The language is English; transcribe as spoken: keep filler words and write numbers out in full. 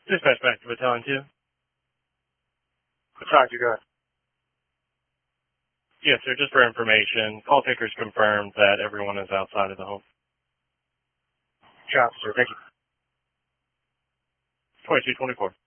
Dispatch back to Battalion two. Battalion two, go ahead. Yes, sir, just for information, call takers confirmed that everyone is outside of the home. Copy, sir. Thank you. twenty-two twenty-four.